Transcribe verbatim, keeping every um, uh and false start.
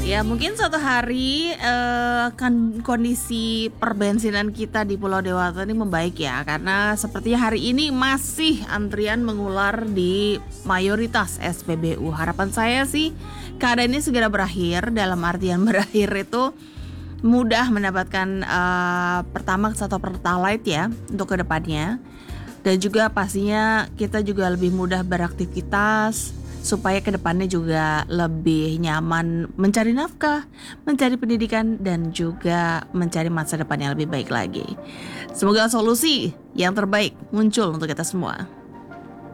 Ya mungkin suatu hari eh, kan kondisi perbensinan kita di Pulau Dewata ini membaik ya. Karena sepertinya hari ini masih antrian mengular di mayoritas S P B U. Harapan saya sih keadaan ini segera berakhir. Dalam artian berakhir itu mudah mendapatkan uh, Pertamax atau Pertalite ya untuk kedepannya. Dan juga pastinya kita juga lebih mudah beraktivitas supaya kedepannya juga lebih nyaman mencari nafkah, mencari pendidikan, dan juga mencari masa depan yang lebih baik lagi. Semoga solusi yang terbaik muncul untuk kita semua.